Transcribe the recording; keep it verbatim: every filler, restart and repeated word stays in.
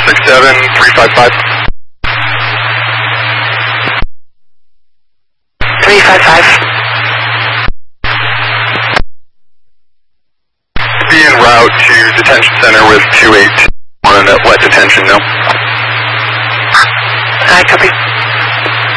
six seven three five five. three five five. Be en route to detention center with two eight one at wet detention, no? I copy.